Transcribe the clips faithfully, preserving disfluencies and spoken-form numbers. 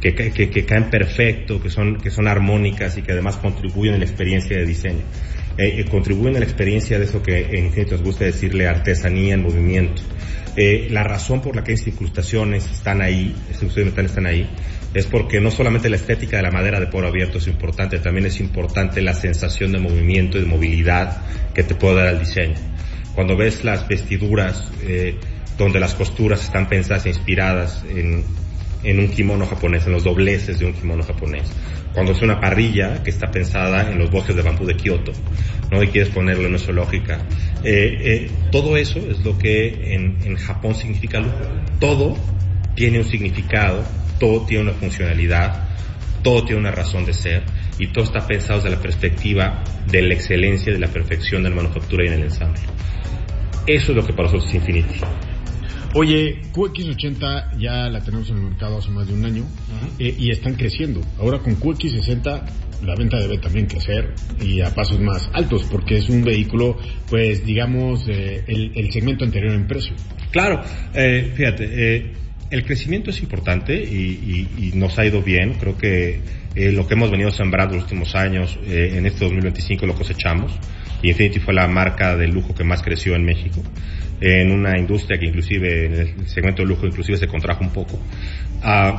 que, que, que caen perfecto, que son, que son armónicas y que además contribuyen a la experiencia de diseño. Eh, eh, contribuyen a la experiencia de eso que en Infinity nos gusta decirle artesanía en movimiento. Eh, la razón por la que estas incrustaciones están ahí, estas incrustaciones están ahí, es porque no solamente la estética de la madera de poro abierto es importante, también es importante la sensación de movimiento y de movilidad que te puede dar el diseño. Cuando ves las vestiduras, eh, donde las costuras están pensadas e inspiradas en, en un kimono japonés, en los dobleces de un kimono japonés. Cuando es una parrilla que está pensada en los bosques de bambú de Kioto, ¿no? Y quieres ponerlo en nuestra lógica. Eh, eh, todo eso es lo que en, en Japón significa lujo. Todo tiene un significado, todo tiene una funcionalidad, todo tiene una razón de ser, y todo está pensado desde la perspectiva de la excelencia, de la perfección de la manufactura y en el ensamble. Eso es lo que para nosotros es Infinity. Oye, Q X ochenta ya la tenemos en el mercado hace más de un año, uh-huh. eh, y están creciendo. Ahora con Q X sesenta la venta debe también crecer y a pasos más altos, porque es un vehículo, pues digamos, eh, el, el segmento anterior en precio. Claro, eh, fíjate, eh, el crecimiento es importante y, y, y nos ha ido bien. Creo que eh, lo que hemos venido sembrando los últimos años, eh, en este dos mil veinticinco lo cosechamos, y Infinity fue la marca de lujo que más creció en México, en una industria que inclusive, en el segmento de lujo inclusive se contrajo un poco. Uh,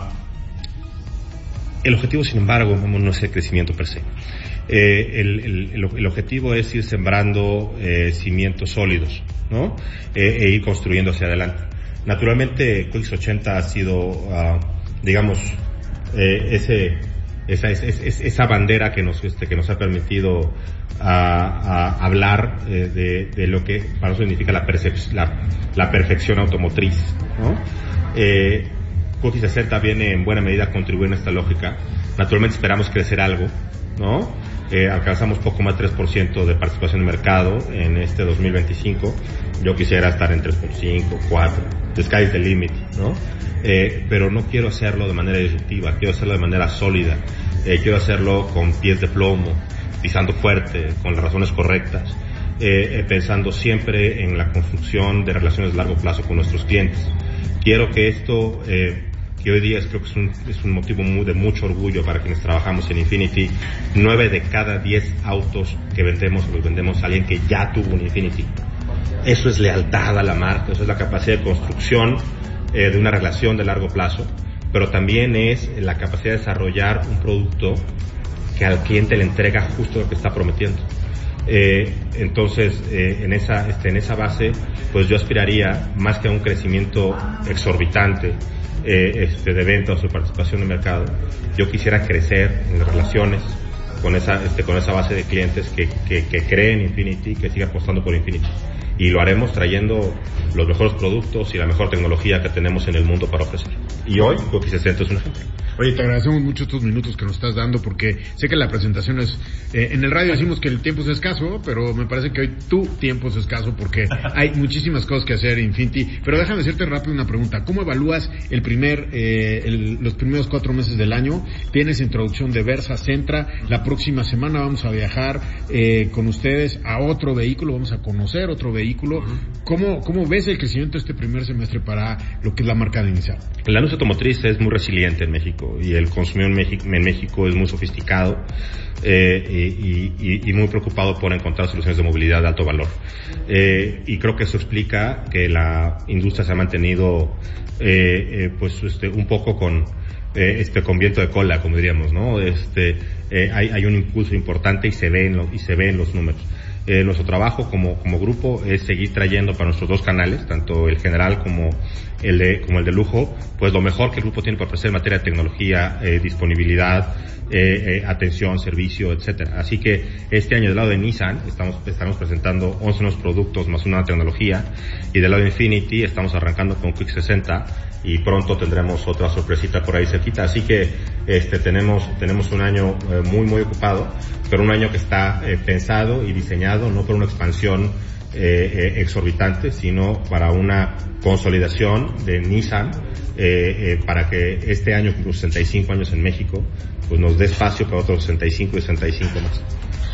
el objetivo, sin embargo, no es el crecimiento per se. Eh, el, el, el objetivo es ir sembrando eh, cimientos sólidos, ¿no? Eh, e ir construyendo hacia adelante. Naturalmente, Q X ochenta ha sido, uh, digamos, eh, ese, esa, es, es, esa bandera que nos, este, que nos ha permitido a, a hablar eh, de, de lo que para nosotros significa la, percep- la, la perfección automotriz, ¿no? Eh, Q X sesenta viene en buena medida a contribuir en esta lógica. Naturalmente esperamos crecer algo, ¿no? Eh, alcanzamos poco más de tres por ciento de participación de mercado en este dos mil veinticinco. Yo quisiera estar en tres punto cinco, cuatro. The sky is the limit, ¿no? Eh, pero no quiero hacerlo de manera disruptiva, quiero hacerlo de manera sólida. Eh, quiero hacerlo con pies de plomo, pisando fuerte, con las razones correctas, eh, eh, pensando siempre en la construcción de relaciones de largo plazo con nuestros clientes. Quiero que esto, eh, que hoy día es, creo que es un, es un motivo muy, de mucho orgullo para quienes trabajamos en Infinity, nueve de cada diez autos que vendemos, los vendemos a alguien que ya tuvo un Infinity. Eso es lealtad a la marca, eso es la capacidad de construcción eh, de una relación de largo plazo, pero también es la capacidad de desarrollar un producto que al cliente le entrega justo lo que está prometiendo. Eh, entonces, eh, en esa, este, en esa base, pues yo aspiraría más que a un crecimiento exorbitante eh, este, de ventas o de participación de mercado. Yo quisiera crecer en las relaciones con esa, este, con esa base de clientes que, que, que creen en Infinity, que siga apostando por Infinity. Y lo haremos trayendo los mejores productos y la mejor tecnología que tenemos en el mundo para ofrecer. Y hoy, Q X sesenta es un ejemplo. Oye, te agradecemos mucho estos minutos que nos estás dando, porque sé que la presentación es, eh, en el radio decimos que el tiempo es escaso, pero me parece que hoy tu tiempo es escaso porque hay muchísimas cosas que hacer en Infinity. Pero déjame hacerte rápido una pregunta. ¿Cómo evalúas el primer, eh, el, los primeros cuatro meses del año? Tienes introducción de Versa, Sentra. La próxima semana vamos a viajar, eh, con ustedes a otro vehículo, vamos a conocer otro vehículo. ¿Cómo, cómo ves el crecimiento de este primer semestre para lo que es la marca de Nissan? La industria automotriz es muy resiliente en México y el consumidor en México, en México es muy sofisticado eh, y, y, y muy preocupado por encontrar soluciones de movilidad de alto valor. Eh, y creo que eso explica que la industria se ha mantenido eh, eh, pues este, un poco con eh, este con viento de cola, como diríamos, ¿no? Este eh, hay, hay un impulso importante y se ve en lo, y se ve en los números. Eh, nuestro trabajo como, como grupo es seguir trayendo para nuestros dos canales, tanto el general como el de, como el de lujo, pues lo mejor que el grupo tiene para ofrecer en materia de tecnología, eh, disponibilidad, eh, eh, atención, servicio, etcétera. Así que este año del lado de Nissan estamos, estamos presentando once nuevos productos más una tecnología, y del lado de Infinity estamos arrancando con Q X sesenta y pronto tendremos otra sorpresita por ahí cerquita. Así que este tenemos tenemos un año eh, muy muy ocupado, pero un año que está eh, pensado y diseñado no por una expansión eh, eh, exorbitante, sino para una consolidación de Nissan, eh, eh, para que este año, con sesenta y cinco años en México, pues nos dé espacio para otros sesenta y cinco y sesenta y cinco más.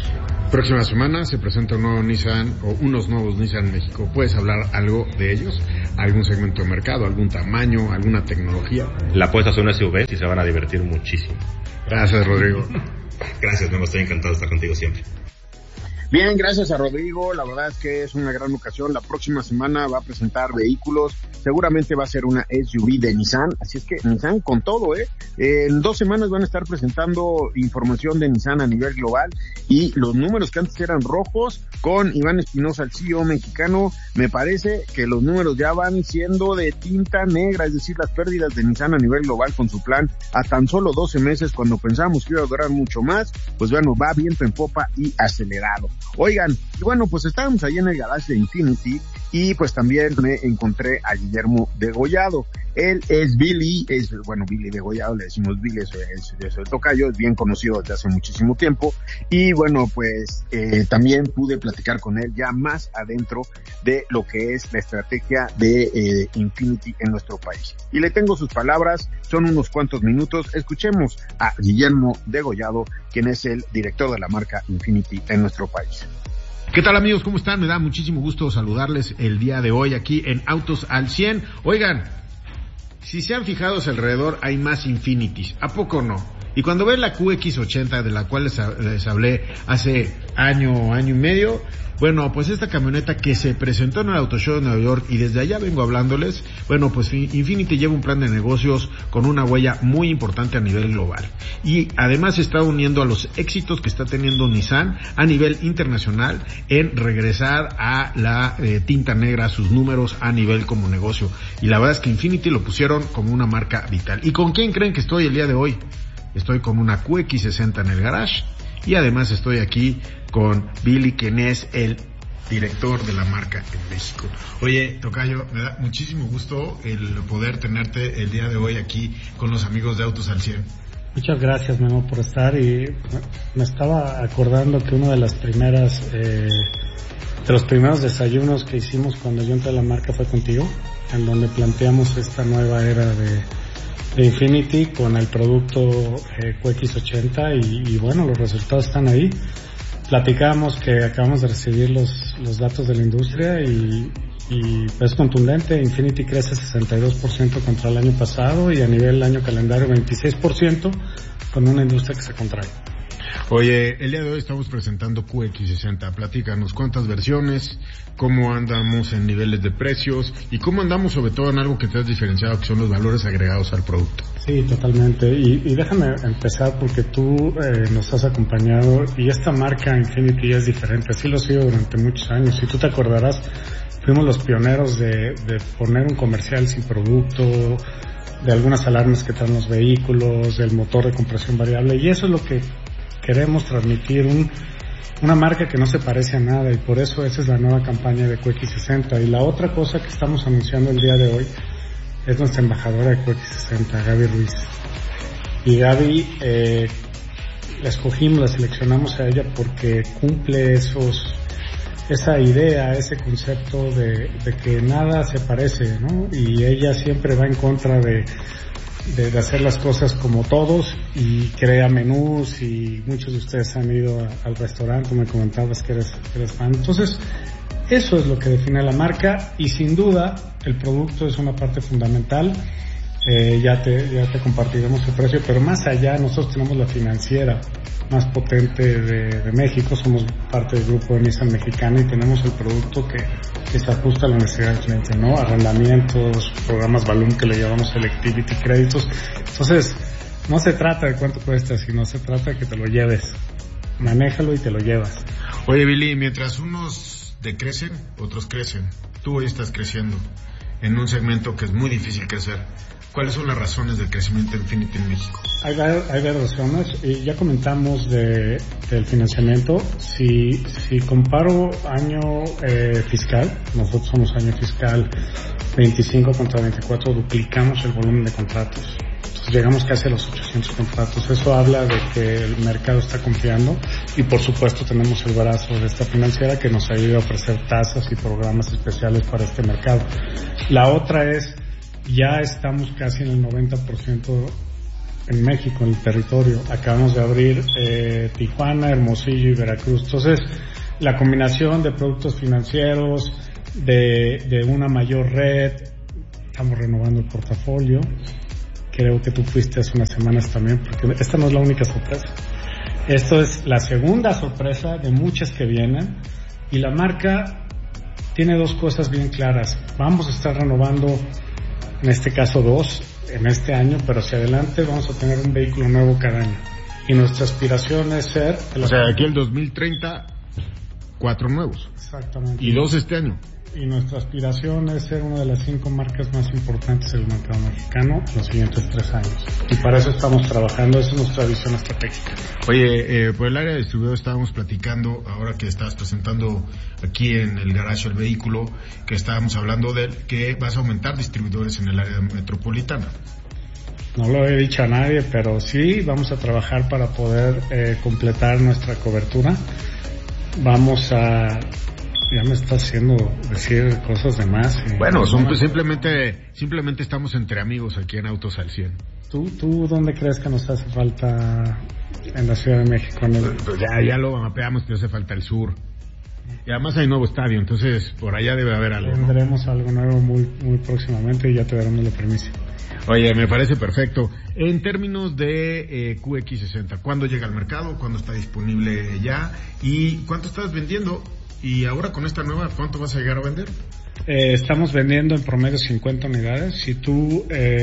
Próxima semana se presenta un nuevo Nissan o unos nuevos Nissan en México. ¿Puedes hablar algo de ellos? ¿Algún segmento de mercado? ¿Algún tamaño? ¿Alguna tecnología? La apuesta son S U Vs y se van a divertir muchísimo. Gracias, Rodrigo. Gracias, Memo. Estoy encantado de estar contigo siempre. Bien, gracias a Rodrigo. La verdad es que es una gran ocasión. La próxima semana va a presentar vehículos. Seguramente va a ser una S U V de Nissan. Así es que Nissan con todo, ¿eh? En dos semanas van a estar presentando información de Nissan a nivel global. Y los números que antes eran rojos, con Iván Espinosa, el C E O mexicano, me parece que los números ya van siendo de tinta negra. Es decir, las pérdidas de Nissan a nivel global con su plan a tan solo doce meses, cuando pensábamos que iba a durar mucho más, pues bueno, va viento en popa y acelerado. Oigan, y bueno, pues estábamos ahí en el garage de Infiniti y pues también me encontré a Guillermo Degollado. Él es Billy, es, bueno, Billy Degollado, le decimos Billy, es, es, es el tocayo, es bien conocido desde hace muchísimo tiempo. Y bueno, pues eh, también pude platicar con él ya más adentro de lo que es la estrategia de eh, Infiniti en nuestro país. Y le tengo sus palabras, son unos cuantos minutos. Escuchemos a Guillermo Degollado, quien es el director de la marca Infiniti en nuestro país. ¿Qué tal, amigos? ¿Cómo están? Me da muchísimo gusto saludarles el día de hoy aquí en Autos al cien. Oigan, si se han fijado a su alrededor hay más Infinitis, ¿a poco no? Y cuando ven la Q X ochenta, de la cual les, les hablé hace año, año y medio, bueno, pues esta camioneta que se presentó en el Auto Show de Nueva York y desde allá vengo hablándoles, bueno, pues Infiniti lleva un plan de negocios con una huella muy importante a nivel global. Y además se está uniendo a los éxitos que está teniendo Nissan a nivel internacional en regresar a la eh, tinta negra, a sus números a nivel como negocio. Y la verdad es que Infiniti lo pusieron como una marca vital. ¿Y con quién creen que estoy el día de hoy? Estoy con una Q X sesenta en el garage y además estoy aquí con Billy, quien es el director de la marca en México. Oye, tocayo, me da muchísimo gusto el poder tenerte el día de hoy aquí con los amigos de Autos al cien. Muchas gracias, Memo, por estar, y me estaba acordando que una de las primeras, eh, de los primeros desayunos que hicimos cuando yo entré a la marca fue contigo, en donde planteamos esta nueva era de de Infiniti con el producto eh, Q X ochenta y, y bueno, los resultados están ahí. Platicamos que acabamos de recibir los, los datos de la industria y, y es contundente. Infiniti crece sesenta y dos por ciento contra el año pasado y a nivel año calendario veintiséis por ciento con una industria que se contrae. Oye, el día de hoy estamos presentando Q X sesenta. Platícanos cuántas versiones, cómo andamos en niveles de precios y cómo andamos sobre todo en algo que te has diferenciado, que son los valores agregados al producto. Sí, totalmente. Y, y déjame empezar porque tú eh, nos has acompañado y esta marca Infiniti ya es diferente. Así lo ha sido durante muchos años. Si tú te acordarás, fuimos los pioneros de, de poner un comercial sin producto, de algunas alarmas que traen los vehículos, del motor de compresión variable, y eso es lo que queremos transmitir, un, una marca que no se parece a nada, y por eso esa es la nueva campaña de Q X sesenta. Y la otra cosa que estamos anunciando el día de hoy es nuestra embajadora de Q X sesenta, Gaby Ruiz. Y Gaby, eh, la escogimos, la seleccionamos a ella porque cumple esos, esa idea, ese concepto de, de que nada se parece, ¿no? Y ella siempre va en contra de De, de hacer las cosas como todos y crea menús, y muchos de ustedes han ido a, al restaurante, me comentabas que eres, que eres fan. Entonces, eso es lo que define la marca y sin duda el producto es una parte fundamental. Eh, ya te, ya te compartiremos el precio, pero más allá nosotros tenemos la financiera más potente de, de México, somos parte del grupo de Nissan Mexicana y tenemos el producto que, que se ajusta a la necesidad del cliente, ¿no? Arrendamientos, programas Balloon que le llamamos Selectivity, créditos. Entonces, no se trata de cuánto cuesta, sino se trata de que te lo lleves. Manéjalo y te lo llevas. Oye, Billy, mientras unos decrecen, otros crecen. Tú hoy estás creciendo en un segmento que es muy difícil crecer. ¿Cuáles son las razones del crecimiento de Infiniti en México? Hay, hay varias razones y ya comentamos de, del financiamiento. Si, si comparo año eh, fiscal, nosotros somos año fiscal veinticinco contra veinticuatro, duplicamos el volumen de contratos. Entonces llegamos casi a los ochocientos contratos. Eso habla de que el mercado está confiando y por supuesto tenemos el brazo de esta financiera que nos ayuda a ofrecer tasas y programas especiales para este mercado. La otra es, ya estamos casi en el noventa por ciento en México, en el territorio. Acabamos de abrir eh, Tijuana, Hermosillo y Veracruz. Entonces, la combinación de productos financieros, de, de una mayor red, estamos renovando el portafolio. Creo que tú fuiste hace unas semanas también, porque esta no es la única sorpresa. Esto es la segunda sorpresa de muchas que vienen, y la marca tiene dos cosas bien claras. Vamos a estar renovando, en este caso dos, en este año, pero hacia adelante vamos a tener un vehículo nuevo cada año. Y nuestra aspiración es ser... O sea, aquí el dos mil treinta, cuatro nuevos. Exactamente. Y dos este año. Y nuestra aspiración es ser una de las cinco marcas más importantes del mercado mexicano en los siguientes tres años. Y para eso estamos trabajando, esa es nuestra visión estratégica. Oye, eh, por el área de distribuidor estábamos platicando, ahora que estabas presentando aquí en el garaje el vehículo, que estábamos hablando de que vas a aumentar distribuidores en el área metropolitana. No lo he dicho a nadie, pero sí, vamos a trabajar para poder eh, completar nuestra cobertura. Vamos a... Ya me está haciendo decir cosas de más. Y bueno, son, pues, simplemente simplemente estamos entre amigos aquí en Autos al cien. ¿Tú, ¿Tú dónde crees que nos hace falta en la Ciudad de México? En el... pues ya, ya lo mapeamos, que hace falta el sur. Y además hay nuevo estadio, entonces por allá debe haber algo. Tendremos, ¿no?, algo nuevo muy muy próximamente y ya te daremos la premisa. Oye, me parece perfecto. En términos de eh, Q X sesenta, ¿cuándo llega al mercado? ¿Cuándo está disponible ya? ¿Y cuánto estás vendiendo? Y ahora con esta nueva, ¿cuánto vas a llegar a vender? Eh, estamos vendiendo en promedio cincuenta unidades. Si tú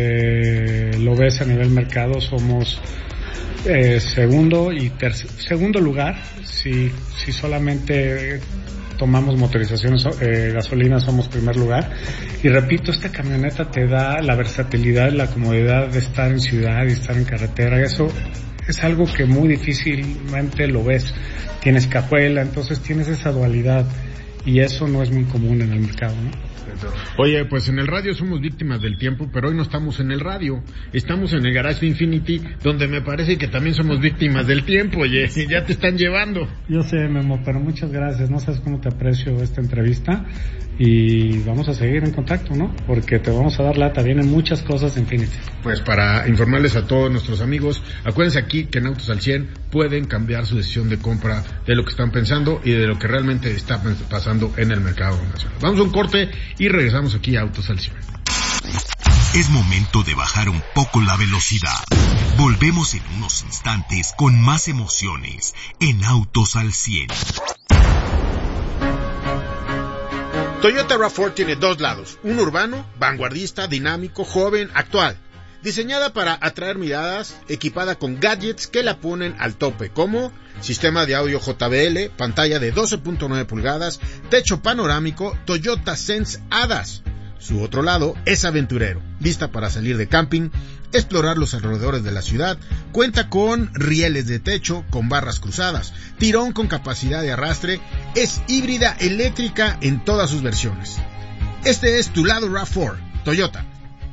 eh, lo ves a nivel mercado, somos eh, segundo y tercer, segundo lugar. Si, si solamente tomamos motorizaciones, eh, gasolina, somos primer lugar. Y repito, esta camioneta te da la versatilidad, la comodidad de estar en ciudad y estar en carretera. Eso es algo que muy difícilmente lo ves. Tienes cajuela, entonces tienes esa dualidad, y eso no es muy común en el mercado, ¿no? Oye, pues en el radio somos víctimas del tiempo, pero hoy no estamos en el radio, estamos en el Garage de Infinity, donde me parece que también somos víctimas del tiempo. Oye, ya te están llevando. Yo sé, Memo, pero muchas gracias, no sabes cómo te aprecio esta entrevista, y vamos a seguir en contacto, ¿no? Porque te vamos a dar lata, vienen muchas cosas de Infinity. Pues para informarles a todos nuestros amigos, acuérdense aquí que en Autos al cien pueden cambiar su decisión de compra de lo que están pensando y de lo que realmente está pasando en el mercado nacional. Vamos a un corte y regresamos aquí a Autos al cien. Es momento de bajar un poco la velocidad. Volvemos en unos instantes con más emociones en Autos al cien. Toyota RAV cuatro tiene dos lados, un urbano, vanguardista, dinámico, joven, actual. Diseñada para atraer miradas, equipada con gadgets que la ponen al tope, como sistema de audio J B L, pantalla de doce punto nueve pulgadas, techo panorámico, Toyota Sense A D A S. Su otro lado es aventurero, lista para salir de camping, explorar los alrededores de la ciudad, cuenta con rieles de techo, con barras cruzadas, tirón con capacidad de arrastre, es híbrida eléctrica en todas sus versiones. Este es tu lado RAV cuatro, Toyota.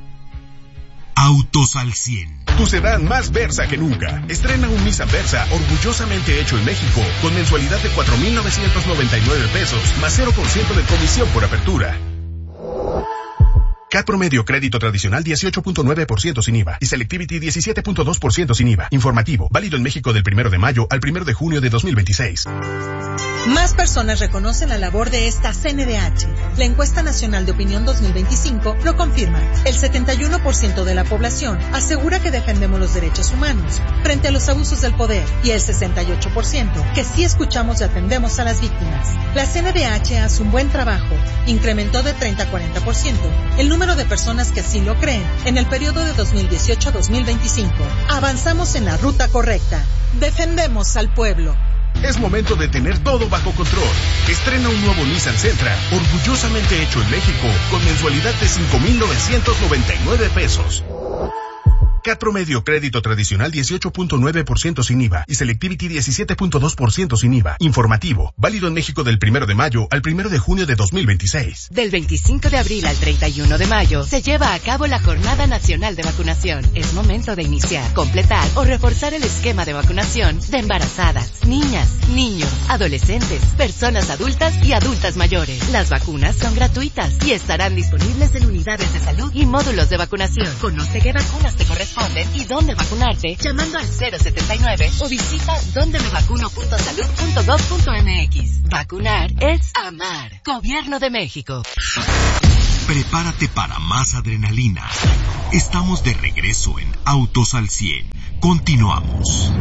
Autos al cien. Tu sedán más Versa que nunca. Estrena un Nissan Versa orgullosamente hecho en México con mensualidad de cuatro mil novecientos noventa y nueve pesos más cero por ciento de comisión por apertura. C A T promedio crédito tradicional dieciocho punto nueve por ciento sin I V A y Selectivity diecisiete punto dos por ciento sin I V A. Informativo, válido en México del primero de mayo al primero de junio de dos mil veintiséis. Más personas reconocen la labor de esta C N D H. La encuesta nacional de opinión dos mil veinticinco lo confirma. El setenta y uno por ciento de la población asegura que defendemos los derechos humanos frente a los abusos del poder, y el sesenta y ocho por ciento que sí escuchamos y atendemos a las víctimas. La C N D H hace un buen trabajo. Incrementó de treinta a cuarenta por ciento el número de personas que así lo creen en el periodo de dos mil dieciocho a dos mil veinticinco. Avanzamos en la ruta correcta. Defendemos al pueblo. Es momento de tener todo bajo control. Estrena un nuevo Nissan Sentra, orgullosamente hecho en México, con mensualidad de cinco mil novecientos noventa y nueve pesos. C A T promedio crédito tradicional dieciocho punto nueve por ciento sin I V A y Selectivity diecisiete punto dos por ciento sin I V A. Informativo, válido en México del primero de mayo al primero de junio de dos mil veintiséis. Del veinticinco de abril al treinta y uno de mayo se lleva a cabo la Jornada Nacional de Vacunación. Es momento de iniciar, completar o reforzar el esquema de vacunación de embarazadas, niñas, niños, adolescentes, personas adultas y adultas mayores. Las vacunas son gratuitas y estarán disponibles en unidades de salud y módulos de vacunación. Conoce qué vacunas te corresponden responden y dónde vacunarte llamando al cero setenta y nueve o visita donde me vacuno punto salud punto gov punto m x. Vacunar es amar. Gobierno de México. Prepárate para más adrenalina. Estamos de regreso en Autos al cien. Continuamos.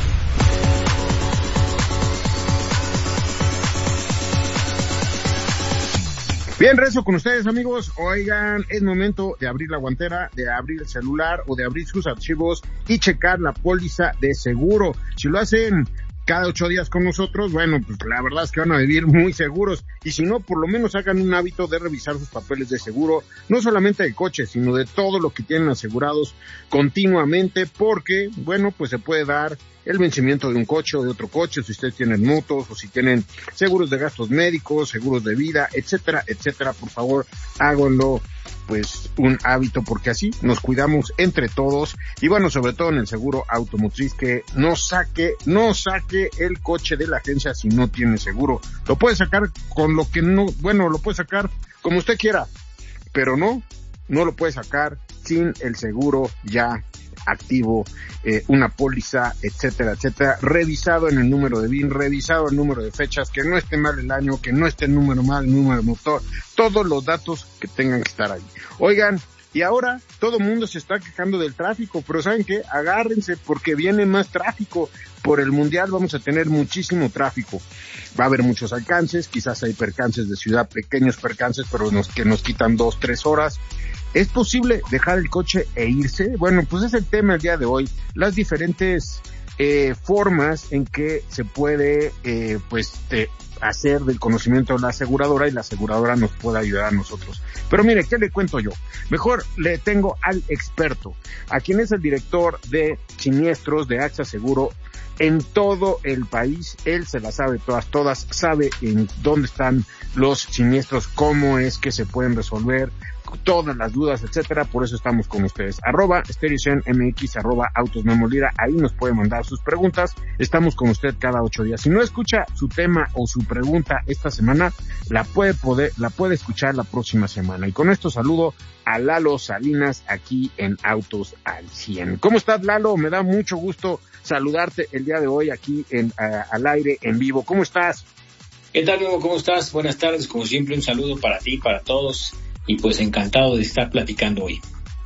Bien, rezo con ustedes, amigos. Oigan, es momento de abrir la guantera, de abrir el celular o de abrir sus archivos y checar la póliza de seguro. Si lo hacen cada ocho días con nosotros, bueno, pues la verdad es que van a vivir muy seguros. Y si no, por lo menos hagan un hábito de revisar sus papeles de seguro, no solamente del coche, sino de todo lo que tienen asegurados continuamente, porque, bueno, pues se puede dar el vencimiento de un coche o de otro coche, si ustedes tienen motos o si tienen seguros de gastos médicos, seguros de vida, etcétera, etcétera. Por favor, háganlo pues un hábito, porque así nos cuidamos entre todos. Y bueno, sobre todo en el seguro automotriz, que no saque, no saque el coche de la agencia si no tiene seguro. Lo puede sacar con lo que no, bueno, lo puede sacar como usted quiera, pero no, no lo puede sacar sin el seguro ya activo, eh, una póliza, etcétera, etcétera, revisado en el número de B I N, revisado el número de fechas, que no esté mal el año, que no esté el número mal, el número de motor, todos los datos que tengan que estar ahí. Oigan, y ahora todo el mundo se está quejando del tráfico, pero ¿saben qué? Agárrense porque viene más tráfico. Por el Mundial vamos a tener muchísimo tráfico. Va a haber muchos alcances, quizás hay percances de ciudad, pequeños percances, pero nos, que nos quitan dos, tres horas. ¿Es posible dejar el coche e irse? Bueno, pues es el tema el día de hoy. Las diferentes eh, formas en que se puede eh, pues eh, hacer del conocimiento de la aseguradora, y la aseguradora nos puede ayudar a nosotros. Pero mire, ¿qué le cuento yo? Mejor le tengo al experto, a quien es el director de siniestros de AXA Seguro en todo el país. Él se las sabe todas, todas, sabe en dónde están los siniestros, cómo es que se pueden resolver, todas las dudas, etcétera. Por eso estamos con ustedes. Arroba Stereocen M X, arroba Autos Memo Lira. Ahí nos puede mandar sus preguntas. Estamos con usted cada ocho días. Si no escucha su tema o su pregunta esta semana, la puede poder, la puede escuchar la próxima semana. Y con esto saludo a Lalo Salinas aquí en Autos al cien. ¿Cómo estás, Lalo? Me da mucho gusto saludarte el día de hoy aquí en a, al aire, en vivo. ¿Cómo estás? ¿Qué tal, Memo? ¿Cómo estás? Buenas tardes. Como siempre, un saludo para ti, para todos. Y pues encantado de estar platicando hoy.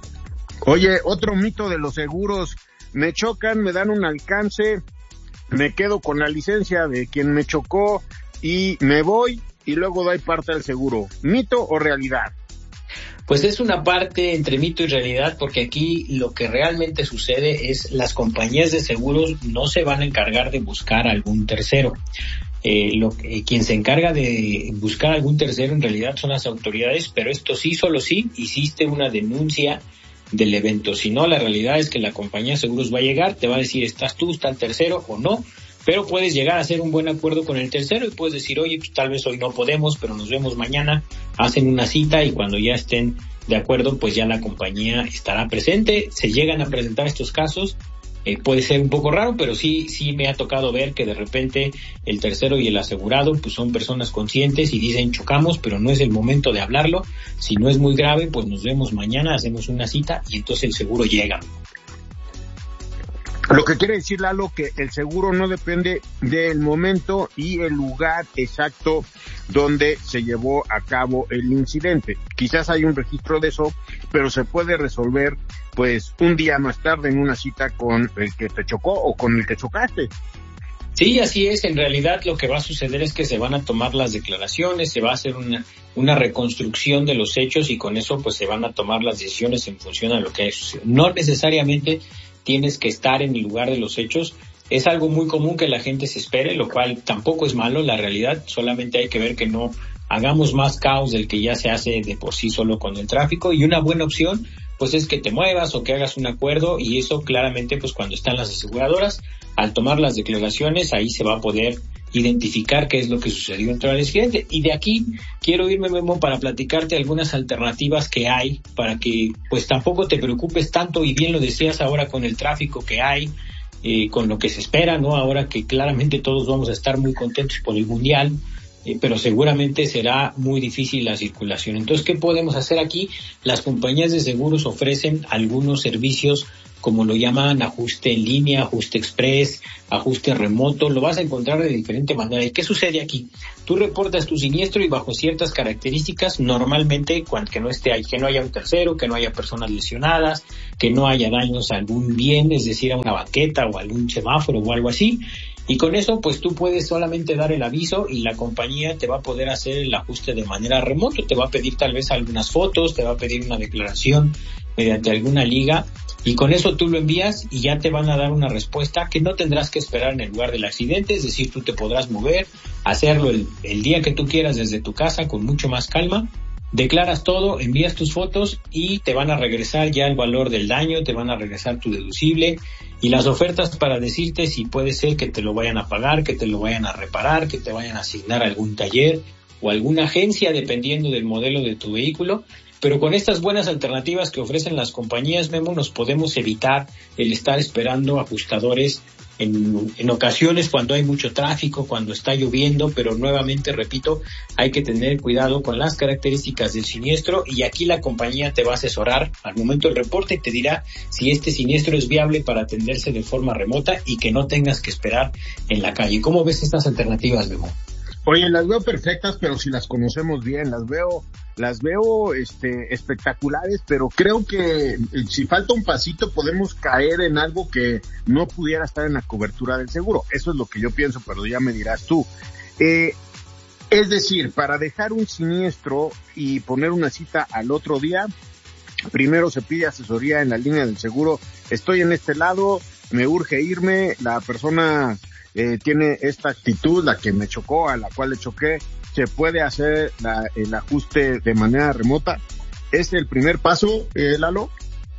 Oye, otro mito de los seguros. Me chocan, me dan un alcance, me quedo con la licencia de quien me chocó y me voy y luego doy parte del seguro. ¿Mito o realidad? Pues es una parte entre mito y realidad, porque aquí lo que realmente sucede es las compañías de seguros no se van a encargar de buscar a algún tercero. Eh, lo, eh, quien se encarga de buscar algún tercero en realidad son las autoridades, pero esto sí, solo sí, hiciste una denuncia del evento. Si no, la realidad es que la compañía de seguros va a llegar, te va a decir, ¿estás tú, está el tercero o no? Pero puedes llegar a hacer un buen acuerdo con el tercero y puedes decir, oye, pues tal vez hoy no podemos, pero nos vemos mañana, hacen una cita y cuando ya estén de acuerdo, pues ya la compañía estará presente. Se llegan a presentar estos casos. Eh, puede ser un poco raro, pero sí, sí me ha tocado ver que de repente el tercero y el asegurado pues son personas conscientes y dicen chocamos, pero no es el momento de hablarlo. Si no es muy grave, pues nos vemos mañana, hacemos una cita y entonces el seguro llega. Lo que quiere decir, Lalo, que el seguro no depende del momento y el lugar exacto donde se llevó a cabo el incidente. Quizás hay un registro de eso, pero se puede resolver pues un día más tarde en una cita con el que te chocó o con el que chocaste. Sí, así es. En realidad lo que va a suceder es que se van a tomar las declaraciones, se va a hacer una, una reconstrucción de los hechos y con eso pues se van a tomar las decisiones en función a lo que es. No necesariamente tienes que estar en el lugar de los hechos. Es algo muy común que la gente se espere, lo cual tampoco es malo, la realidad. Solamente hay que ver que no hagamos más caos del que ya se hace de por sí solo con el tráfico. Y una buena opción pues es que te muevas o que hagas un acuerdo, y eso claramente pues cuando están las aseguradoras, al tomar las declaraciones, ahí se va a poder identificar qué es lo que sucedió entre el accidente. Y de aquí quiero irme, Memo, para platicarte algunas alternativas que hay para que pues tampoco te preocupes tanto, y bien lo decías ahora con el tráfico que hay, eh, con lo que se espera, ¿no? Ahora que claramente todos vamos a estar muy contentos por el Mundial, eh, pero seguramente será muy difícil la circulación. Entonces, ¿qué podemos hacer aquí? Las compañías de seguros ofrecen algunos servicios, como lo llaman ajuste en línea, ajuste express, ajuste remoto, lo vas a encontrar de diferente manera. ¿Y qué sucede aquí? Tú reportas tu siniestro y bajo ciertas características, normalmente cuando que no esté ahí, que no haya un tercero, que no haya personas lesionadas, que no haya daños a algún bien, es decir, a una banqueta o a algún semáforo o algo así. Y con eso, pues tú puedes solamente dar el aviso y la compañía te va a poder hacer el ajuste de manera remota. Te va a pedir tal vez algunas fotos, te va a pedir una declaración mediante alguna liga, y con eso tú lo envías y ya te van a dar una respuesta que no tendrás que esperar en el lugar del accidente. Es decir, tú te podrás mover, hacerlo el, el día que tú quieras desde tu casa con mucho más calma. Declaras todo, envías tus fotos y te van a regresar ya el valor del daño, te van a regresar tu deducible y las ofertas para decirte si puede ser que te lo vayan a pagar, que te lo vayan a reparar, que te vayan a asignar a algún taller o alguna agencia dependiendo del modelo de tu vehículo. Pero con estas buenas alternativas que ofrecen las compañías, Memo, nos podemos evitar el estar esperando ajustadores en, en ocasiones cuando hay mucho tráfico, cuando está lloviendo, pero nuevamente, repito, hay que tener cuidado con las características del siniestro y aquí la compañía te va a asesorar al momento del reporte y te dirá si este siniestro es viable para atenderse de forma remota y que no tengas que esperar en la calle. ¿Cómo ves estas alternativas, Memo? Oye, las veo perfectas, pero si las conocemos bien, las veo, las veo, este, espectaculares, pero creo que si falta un pasito podemos caer en algo que no pudiera estar en la cobertura del seguro. Eso es lo que yo pienso, pero ya me dirás tú. Eh, es decir, para dejar un siniestro y poner una cita al otro día, primero se pide asesoría en la línea del seguro. Estoy en este lado, me urge irme, la persona Eh, tiene esta actitud, la que me chocó, a la cual le choqué, se puede hacer la, el ajuste de manera remota. ¿Es el primer paso, eh, Lalo?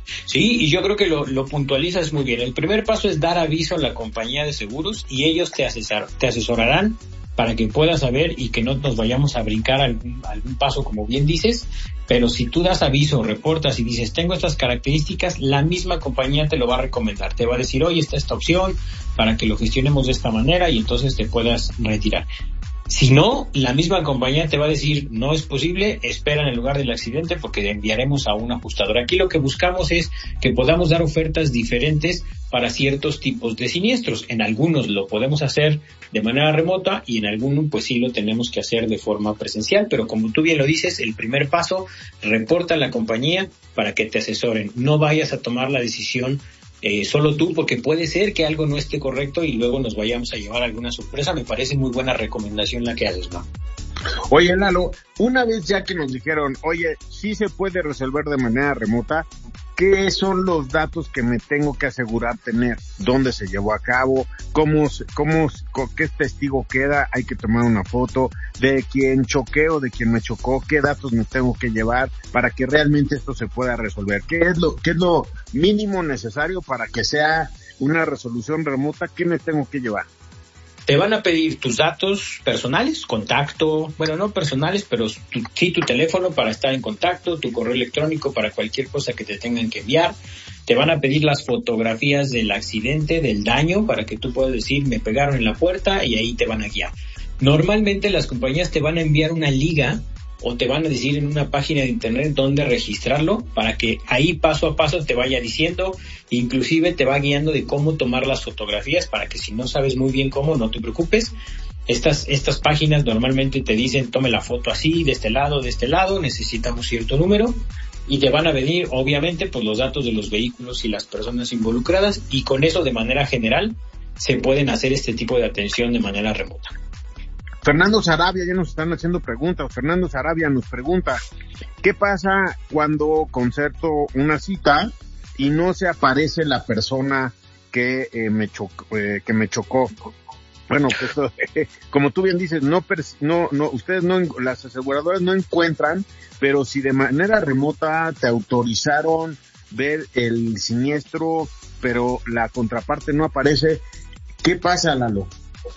Sí, y yo creo que lo, lo puntualizas muy bien. El primer paso es dar aviso a la compañía de seguros y ellos te, asesor, te asesorarán para que puedas saber y que no nos vayamos a brincar algún, algún paso, como bien dices. Pero si tú das aviso, reportas y dices, tengo estas características, la misma compañía te lo va a recomendar. Te va a decir, oye, está esta opción para que lo gestionemos de esta manera y entonces te puedas retirar. Si no, la misma compañía te va a decir, no es posible, espera en el lugar del accidente porque enviaremos a un ajustador. Aquí lo que buscamos es que podamos dar ofertas diferentes para ciertos tipos de siniestros. En algunos lo podemos hacer de manera remota y en algunos pues sí lo tenemos que hacer de forma presencial, pero como tú bien lo dices, el primer paso, reporta a la compañía para que te asesoren. No vayas a tomar la decisión Eh, solo tú, porque puede ser que algo no esté correcto y luego nos vayamos a llevar alguna sorpresa. Me parece muy buena recomendación la que haces, ¿no? Oye, Lalo, una vez ya que nos dijeron, oye, sí se puede resolver de manera remota, ¿qué son los datos que me tengo que asegurar tener? ¿Dónde se llevó a cabo? ¿Cómo, cómo, qué testigo queda? Hay que tomar una foto de quién choqué o de quién me chocó. ¿Qué datos me tengo que llevar para que realmente esto se pueda resolver? ¿Qué es lo, qué es lo mínimo necesario para que sea una resolución remota? ¿Qué me tengo que llevar? Te van a pedir tus datos personales, contacto, bueno, no personales, pero tu, sí tu teléfono para estar en contacto, tu correo electrónico para cualquier cosa que te tengan que enviar. Te van a pedir las fotografías del accidente, del daño, para que tú puedas decir, me pegaron en la puerta y ahí te van a guiar. Normalmente las compañías te van a enviar una liga o te van a decir en una página de internet dónde registrarlo para que ahí paso a paso te vaya diciendo, inclusive te va guiando de cómo tomar las fotografías para que si no sabes muy bien cómo, no te preocupes. Estas, estas páginas normalmente te dicen, tome la foto así, de este lado, de este lado, necesitamos cierto número y te van a venir obviamente pues los datos de los vehículos y las personas involucradas y con eso de manera general se pueden hacer este tipo de atención de manera remota. Fernando Sarabia, ya nos están haciendo preguntas. Fernando Sarabia nos pregunta, ¿qué pasa cuando concerto una cita y no se aparece la persona que eh, me chocó, eh, que me chocó? Bueno, pues eh, como tú bien dices, no, no, no, ustedes no, las aseguradoras no encuentran, pero si de manera remota te autorizaron ver el siniestro, pero la contraparte no aparece, ¿qué pasa, Lalo?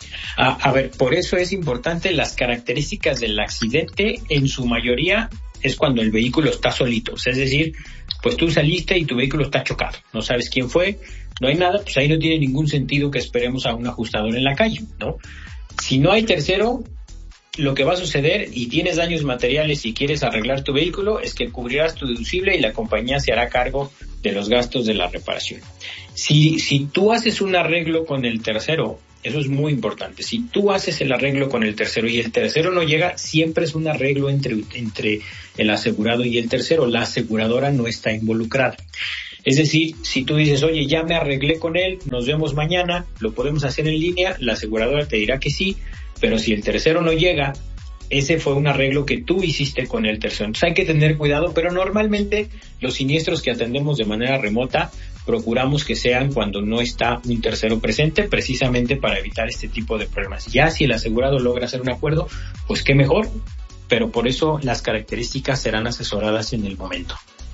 A, a ver, por eso es importante las características del accidente. En su mayoría es cuando el vehículo está solito, o sea, es decir, pues tú saliste y tu vehículo está chocado, no sabes quién fue, no hay nada, pues ahí no tiene ningún sentido que esperemos a un ajustador en la calle, ¿no? Si no hay tercero, lo que va a suceder y tienes daños materiales y quieres arreglar tu vehículo, es que cubrirás tu deducible y la compañía se hará cargo de los gastos de la reparación. Si, si tú haces un arreglo con el tercero, eso es muy importante. Si tú haces el arreglo con el tercero y el tercero no llega, siempre es un arreglo entre, entre el asegurado y el tercero. La aseguradora no está involucrada. Es decir, si tú dices, oye, ya me arreglé con él, nos vemos mañana, lo podemos hacer en línea, la aseguradora te dirá que sí, pero si el tercero no llega, ese fue un arreglo que tú hiciste con el tercero. Entonces hay que tener cuidado, pero normalmente los siniestros que atendemos de manera remota procuramos que sean cuando no está un tercero presente, precisamente para evitar este tipo de problemas. Ya si el asegurado logra hacer un acuerdo, pues qué mejor, pero por eso las características serán asesoradas en el momento.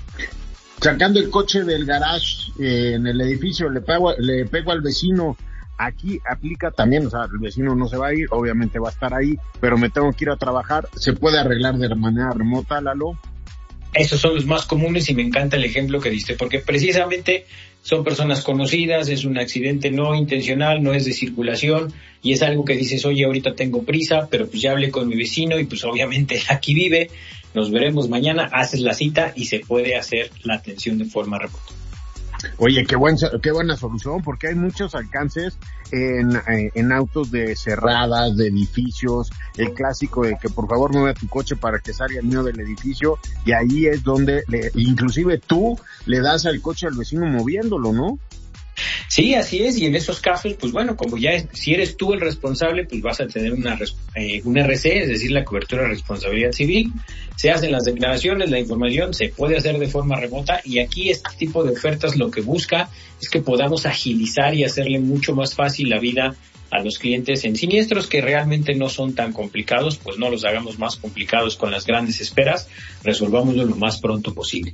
Sacando el coche del garage eh, en el edificio, le pego, le pego al vecino. Aquí aplica también, o sea, el vecino no se va a ir, obviamente va a estar ahí, pero me tengo que ir a trabajar. ¿Se puede arreglar de manera remota, Lalo? Esos son los más comunes y me encanta el ejemplo que diste, porque precisamente son personas conocidas, es un accidente no intencional, no es de circulación, y es algo que dices, oye, ahorita tengo prisa, pero pues ya hablé con mi vecino y pues obviamente aquí vive, nos veremos mañana, haces la cita y se puede hacer la atención de forma remota. Oye, qué buen, qué buena solución, porque hay muchos alcances en, en autos de cerradas, de edificios, el clásico de que por favor mueve tu coche para que salga el mío del edificio, y ahí es donde, le, inclusive tú le das al coche al vecino moviéndolo, ¿no? Sí, así es, y en esos casos, pues bueno, como ya es, si eres tú el responsable, pues vas a tener una eh, un R C, es decir, la cobertura de responsabilidad civil, se hacen las declaraciones, la información se puede hacer de forma remota, y aquí este tipo de ofertas lo que busca es que podamos agilizar y hacerle mucho más fácil la vida a los clientes en siniestros que realmente no son tan complicados, pues no los hagamos más complicados con las grandes esperas, resolvámoslo lo más pronto posible.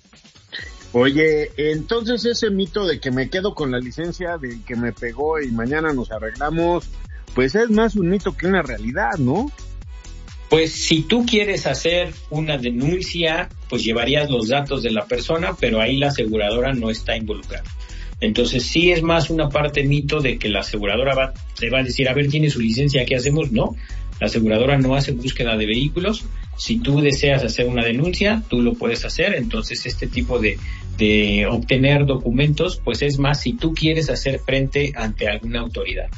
Oye, entonces ese mito de que me quedo con la licencia del que me pegó y mañana nos arreglamos, pues es más un mito que una realidad, ¿no? Pues si tú quieres hacer una denuncia, pues llevarías los datos de la persona, pero ahí la aseguradora no está involucrada. Entonces sí es más una parte mito de que la aseguradora va, te va a decir, a ver, ¿tiene su licencia? ¿Qué hacemos? No, la aseguradora no hace búsqueda de vehículos. Si tú deseas hacer una denuncia, tú lo puedes hacer. Entonces este tipo de, de obtener documentos, pues es más si tú quieres hacer frente ante alguna autoridad.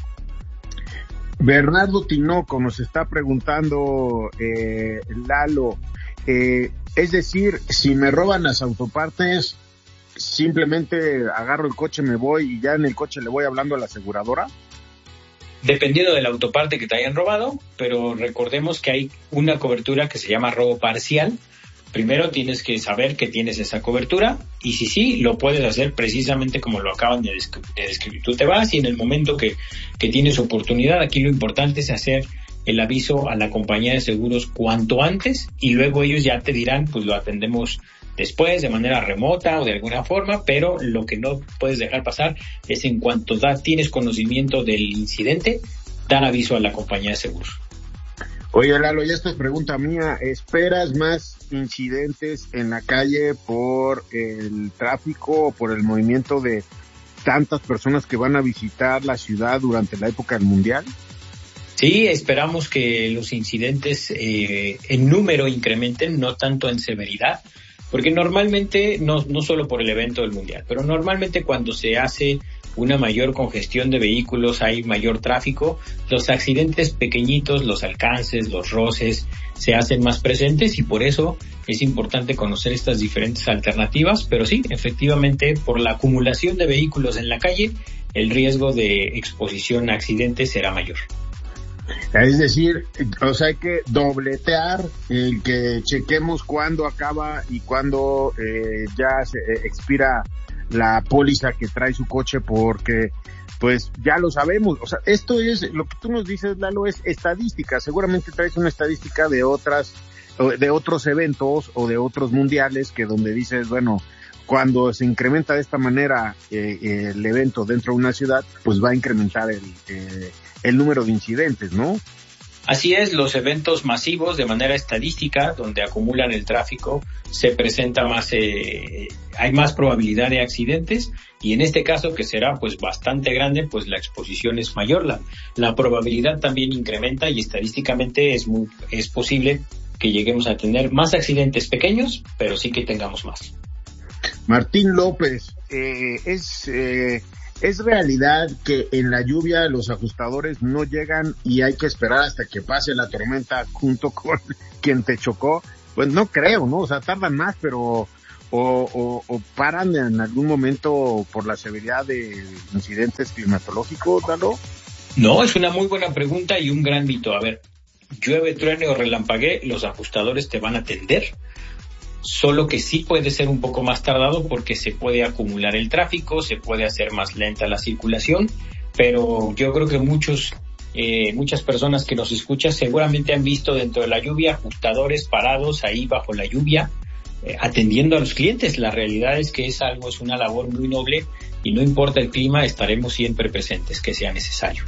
Bernardo Tinoco nos está preguntando, eh, Lalo, eh, es decir, si me roban las autopartes, simplemente agarro el coche, me voy y ya en el coche le voy hablando a la aseguradora. Dependiendo de la autoparte que te hayan robado, pero recordemos que hay una cobertura que se llama robo parcial. Primero tienes que saber que tienes esa cobertura y si sí, lo puedes hacer precisamente como lo acaban de, descri- de describir. Tú te vas y en el momento que, que tienes oportunidad, aquí lo importante es hacer el aviso a la compañía de seguros cuanto antes y luego ellos ya te dirán, pues lo atendemos después de manera remota o de alguna forma, pero lo que no puedes dejar pasar es en cuanto da, tienes conocimiento del incidente, dar aviso a la compañía de seguros. Oye, Lalo, y esta es pregunta mía, ¿esperas más incidentes en la calle por el tráfico o por el movimiento de tantas personas que van a visitar la ciudad durante la época del Mundial? Sí, esperamos que los incidentes eh, en número incrementen, no tanto en severidad, porque normalmente, no, no solo por el evento del Mundial, pero normalmente cuando se hace una mayor congestión de vehículos, hay mayor tráfico, los accidentes pequeñitos, los alcances, los roces, se hacen más presentes y por eso es importante conocer estas diferentes alternativas, pero sí, efectivamente, por la acumulación de vehículos en la calle, el riesgo de exposición a accidentes será mayor. Es decir, o sea, hay que dobletear el que chequemos cuándo acaba y cuándo eh, ya se eh, expira la póliza que trae su coche, porque pues ya lo sabemos. O sea, esto es, lo que tú nos dices, Lalo, es estadística. Seguramente traes una estadística de otras, de otros eventos o de otros mundiales que donde dices, bueno, cuando se incrementa de esta manera eh, el evento dentro de una ciudad, pues va a incrementar el, eh, el número de incidentes, ¿no? Así es, los eventos masivos de manera estadística, donde acumulan el tráfico, se presenta más, eh, hay más probabilidad de accidentes, y en este caso, que será pues bastante grande, pues la exposición es mayor, la, la probabilidad también incrementa, y estadísticamente es muy, es posible que lleguemos a tener más accidentes pequeños, pero sí que tengamos más. Martín López, eh, es... Eh... ¿Es realidad que en la lluvia los ajustadores no llegan y hay que esperar hasta que pase la tormenta junto con quien te chocó? Pues no creo, ¿no? O sea, tardan más, pero o, o, o paran en algún momento por la severidad de incidentes climatológicos, ¿Lalo? No, es una muy buena pregunta y un gran mito. A ver, llueve, truene o relampaguee, los ajustadores te van a atender. Solo que sí puede ser un poco más tardado porque se puede acumular el tráfico, se puede hacer más lenta la circulación, pero yo creo que muchos, eh, muchas personas que nos escuchan seguramente han visto dentro de la lluvia ajustadores parados ahí bajo la lluvia, eh, atendiendo a los clientes. La realidad es que es algo, es una labor muy noble y no importa el clima, estaremos siempre presentes, que sea necesario.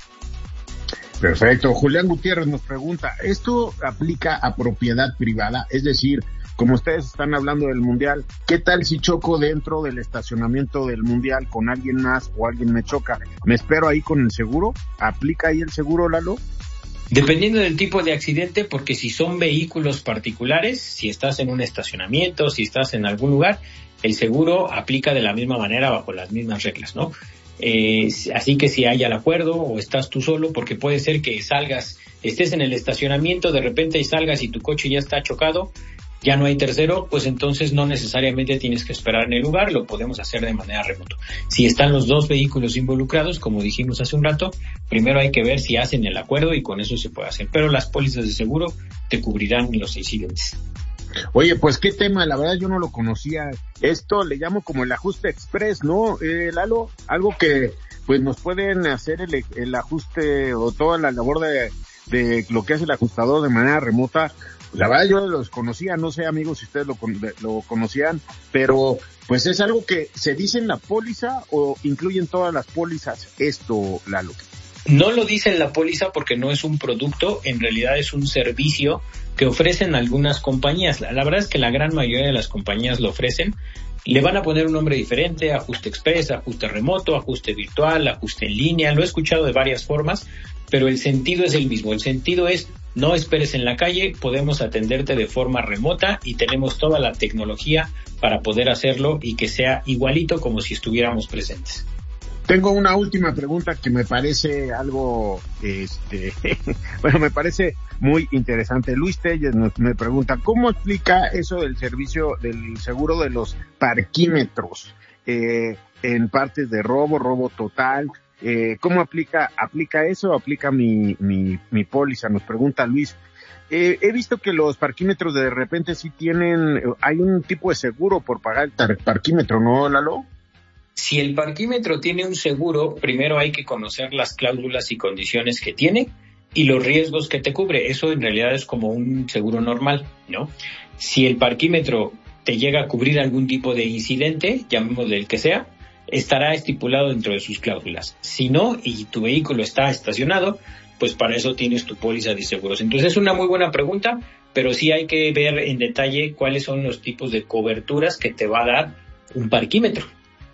Perfecto. Julián Gutiérrez nos pregunta, ¿esto aplica a propiedad privada? Es decir, como ustedes están hablando del Mundial, ¿qué tal si choco dentro del estacionamiento del Mundial con alguien más o alguien me choca? ¿Me espero ahí con el seguro? ¿Aplica ahí el seguro, Lalo? Dependiendo del tipo de accidente, porque si son vehículos particulares, si estás en un estacionamiento, si estás en algún lugar, el seguro aplica de la misma manera bajo las mismas reglas, ¿no? Eh, así que si hay al acuerdo o estás tú solo, porque puede ser que salgas, estés en el estacionamiento, de repente y salgas y tu coche ya está chocado, ya no hay tercero, pues entonces no necesariamente tienes que esperar en el lugar, lo podemos hacer de manera remota. Si están los dos vehículos involucrados, como dijimos hace un rato, primero hay que ver si hacen el acuerdo y con eso se puede hacer. Pero las pólizas de seguro te cubrirán los incidentes. Oye, pues qué tema, la verdad yo no lo conocía. Esto le llamo como el ajuste express, ¿no, eh, Lalo? Algo que pues nos pueden hacer el, el ajuste o toda la labor de, de lo que hace el ajustador de manera remota. La verdad yo los conocía, no sé amigos si ustedes lo, lo conocían, pero pues es algo que se dice en la póliza o incluyen todas las pólizas esto, Lalo. No lo dice en la póliza porque no es un producto, en realidad es un servicio que ofrecen algunas compañías. La, la verdad es que la gran mayoría de las compañías lo ofrecen. Le van a poner un nombre diferente, ajuste express, ajuste remoto, ajuste virtual, ajuste en línea, lo he escuchado de varias formas, pero el sentido es el mismo. El sentido es, no esperes en la calle, podemos atenderte de forma remota y tenemos toda la tecnología para poder hacerlo y que sea igualito como si estuviéramos presentes. Tengo una última pregunta que me parece algo, este, bueno, me parece muy interesante. Luis Telles nos, me pregunta, ¿cómo explica eso del servicio del seguro de los parquímetros eh, en partes de robo, robo total? Eh, ¿Cómo aplica, aplica eso o aplica mi, mi, mi póliza? Nos pregunta Luis. Eh, he visto que los parquímetros de repente sí tienen, hay un tipo de seguro por pagar el tar- parquímetro, ¿no, Lalo? Si el parquímetro tiene un seguro, primero hay que conocer las cláusulas y condiciones que tiene y los riesgos que te cubre. Eso en realidad es como un seguro normal, ¿no? Si el parquímetro te llega a cubrir algún tipo de incidente, llamémosle el que sea, estará estipulado dentro de sus cláusulas. Si no, y tu vehículo está estacionado, pues para eso tienes tu póliza de seguros. Entonces es una muy buena pregunta, pero sí hay que ver en detalle cuáles son los tipos de coberturas que te va a dar un parquímetro.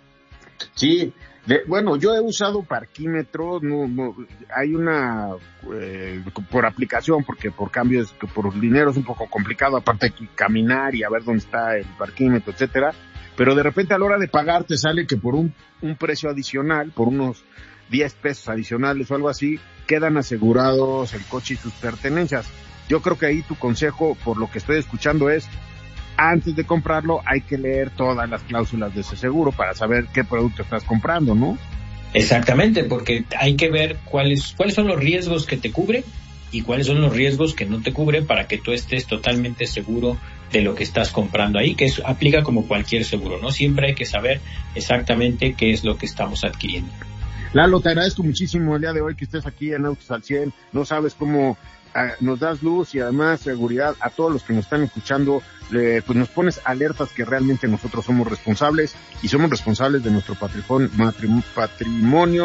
Sí, de, bueno, yo he usado parquímetros, no, no, hay una, eh, por aplicación, porque por cambios, por dinero es un poco complicado, aparte hay que caminar y a ver dónde está el parquímetro, etcétera, pero de repente a la hora de pagar te sale que por un, un precio adicional, por unos diez pesos adicionales o algo así, quedan asegurados el coche y sus pertenencias. Yo creo que ahí tu consejo, por lo que estoy escuchando, es antes de comprarlo hay que leer todas las cláusulas de ese seguro para saber qué producto estás comprando, ¿no? Exactamente, porque hay que ver cuáles cuáles son los riesgos que te cubre y cuáles son los riesgos que no te cubre para que tú estés totalmente seguro de lo que estás comprando ahí, que eso aplica como cualquier seguro, ¿no? Siempre hay que saber exactamente qué es lo que estamos adquiriendo. Lalo, te agradezco muchísimo el día de hoy que estés aquí en Autos al cien. No sabes cómo eh, nos das luz y además seguridad a todos los que nos están escuchando. Eh, pues nos pones alertas que realmente nosotros somos responsables y somos responsables de nuestro patrimonio, patrimonio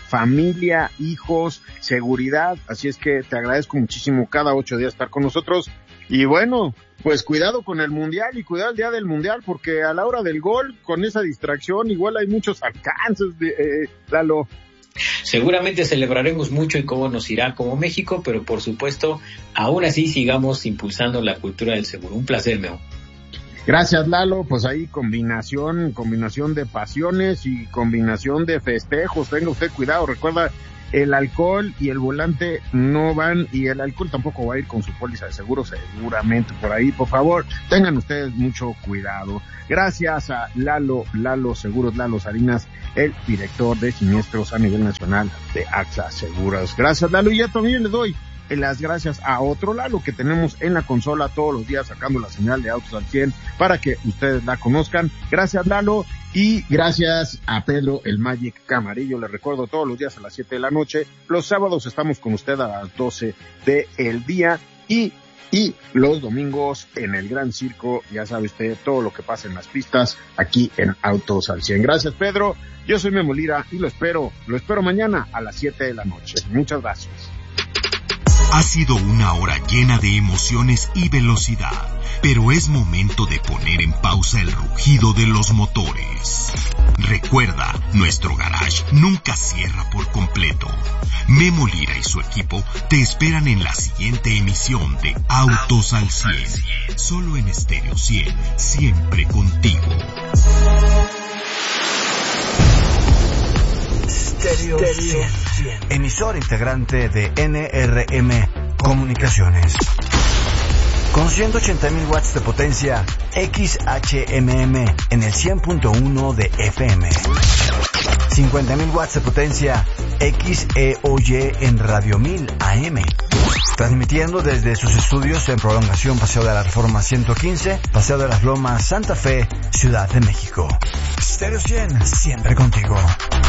familia, hijos, seguridad. Así es que te agradezco muchísimo cada ocho días estar con nosotros. Y bueno, pues cuidado con el Mundial y cuidado el día del Mundial, porque a la hora del gol, con esa distracción, igual hay muchos alcances, de, eh, Lalo. Seguramente celebraremos mucho y cómo nos irá como México, pero por supuesto, aún así sigamos impulsando la cultura del seguro. Un placer, Meo. Gracias, Lalo. Pues ahí combinación, combinación de pasiones y combinación de festejos. Tenga usted cuidado, recuerda, el alcohol y el volante no van, y el alcohol tampoco va a ir con su póliza de seguro, seguramente por ahí. Por favor, tengan ustedes mucho cuidado. Gracias a Lalo, Lalo Seguros, Lalo Salinas, el director de siniestros a nivel nacional de AXA Seguros. Gracias, Lalo, y ya también le doy las gracias a otro Lalo que tenemos en la consola todos los días sacando la señal de Autos al cien para que ustedes la conozcan. Gracias, Lalo, y gracias a Pedro el Magic Camarillo. Les recuerdo, todos los días a las siete de la noche, los sábados estamos con usted a las doce del día y y los domingos en el Gran Circo, ya sabe usted, todo lo que pasa en las pistas aquí en Autos al cien. Gracias, Pedro. Yo soy Memo Lira y lo espero, lo espero mañana a las siete de la noche. Muchas gracias. Ha sido una hora llena de emociones y velocidad, pero es momento de poner en pausa el rugido de los motores. Recuerda, nuestro garage nunca cierra por completo. Memo Lira y su equipo te esperan en la siguiente emisión de Autos al cien, solo en Estéreo cien, siempre contigo. Stereo cien, emisor integrante de N R M Comunicaciones. Con ciento ochenta mil watts de potencia X H M M en el cien punto uno de F M. cincuenta mil watts de potencia X E O Y en Radio mil A M. Transmitiendo desde sus estudios en Prolongación Paseo de la Reforma ciento quince, Paseo de las Lomas, Santa Fe, Ciudad de México. Stereo cien, siempre contigo.